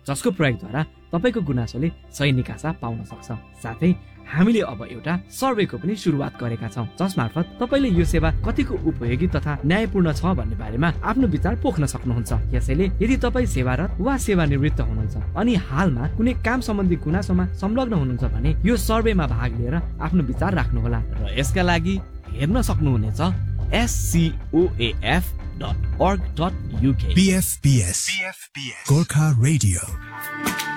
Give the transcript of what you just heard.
जसको प्रयोगद्वारा तपाईको गुनासोले सही निकासा पाउन सक्छ। साथै हामीले अब एउटा सर्वेको पनि सुरुवात गरेका छौं, जसमार्फत तपाईले यो सेवा कतिको उपयोगी तथा न्यायपूर्ण छ भन्ने बारेमा आफ्नो विचार पोख्न सक्नुहुन्छ। यसैले यदि तपाई सेवारत वा सेवानिवृत्त हुनुहुन्छ अनि हालमा कुनै काम सम्बन्धी गुनासोमा संलग्न हुनुहुन्छ भने यो सर्वेमा भाग लिएर आफ्नो विचार राख्नुहोला र यसका लागि हेर्न सक्नुहुनेछ scoaf.org.uk। BFPS Gorkha Radio।